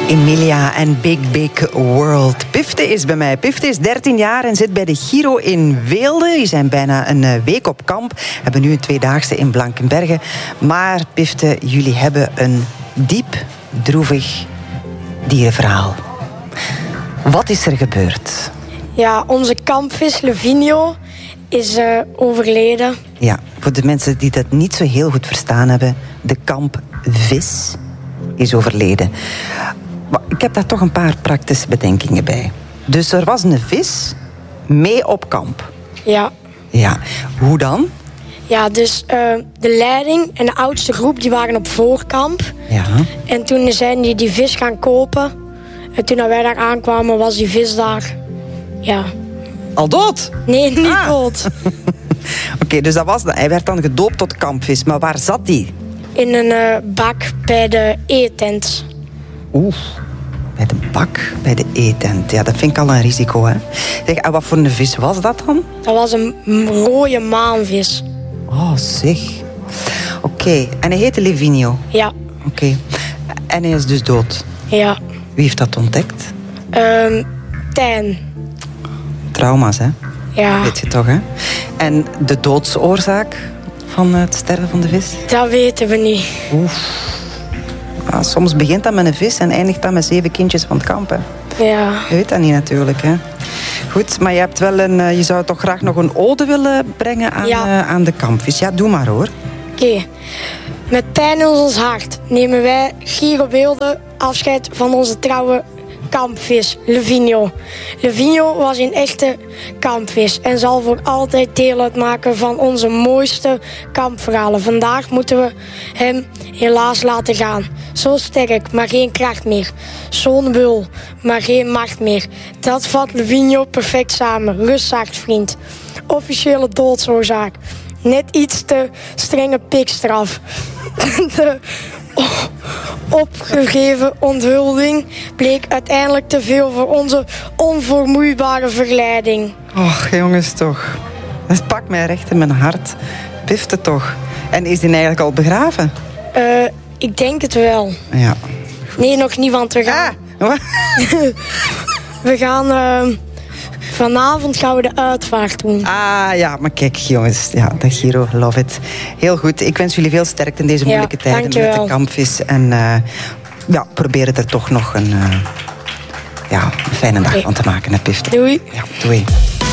Emilia en Big Big World. Pifte is bij mij. Pifte is 13 jaar en zit bij de Giro in Weelde. Die zijn bijna een week op kamp. Hebben nu een tweedaagse in Blankenberge. Maar Pifte, jullie hebben een diep, droevig dierenverhaal. Wat is er gebeurd? Ja, onze kampvis Levinho is overleden. Ja, voor de mensen die dat niet zo heel goed verstaan hebben. De kampvis is overleden. Maar ik heb daar toch een paar praktische bedenkingen bij. Dus er was een vis mee op kamp. Ja. Ja, hoe dan? Ja, dus de leiding en de oudste groep die waren op voorkamp. Ja. En toen zijn die vis gaan kopen. En toen wij daar aankwamen was die vis daar. Ja. Al dood? Nee, niet dood. Oké, dus hij werd dan gedoopt tot kampvis. Maar waar zat hij? In een bak bij de eetent. Oeh, bij de bak, bij de eetent. Ja, dat vind ik al een risico, hè. Zeg, en wat voor een vis was dat dan? Dat was een rode maanvis. Oh, zeg. Oké, en hij heette Levinho? Ja. Oké. En hij is dus dood? Ja. Wie heeft dat ontdekt? Tijn. Trauma's, hè? Ja. Weet je toch, hè? En de doodsoorzaak van het sterven van de vis? Dat weten we niet. Oef. Ja, soms begint dat met een vis en eindigt dat met 7 kindjes van het kamp, hè? Ja. Je weet dat niet natuurlijk, hè? Goed, maar je hebt wel je zou toch graag nog een ode willen brengen aan de kampvis. Ja, doe maar, hoor. Oké. Met pijn in ons hart nemen wij Giro Weelde afscheid van onze trouwe kampvis, Levinho. Levinho was een echte kampvis en zal voor altijd deel uitmaken van onze mooiste kampverhalen. Vandaag moeten we hem helaas laten gaan. Zo sterk, maar geen kracht meer. Zo'n wil, maar geen macht meer. Dat vat Levinho perfect samen. Rust zacht, vriend. Officiële doodsoorzaak. Net iets te strenge pikstraf. De opgegeven onthulling bleek uiteindelijk te veel voor onze onvermoeibare verleiding. Och, jongens, toch. Dat pakt mij recht in mijn hart. Pifte toch. En is die eigenlijk al begraven? Ik denk het wel. Ja. Nee, nog niet, want we gaan... Wat? We gaan... Vanavond gaan we de uitvaart doen. Ah, ja, maar kijk, jongens. Ja, de Giro, love it. Heel goed. Ik wens jullie veel sterkte in deze moeilijke tijden dankjewel. met de kampvis. En probeer het er toch nog een fijne dag van te maken, hè, Pifte. Doei. Ja, doei.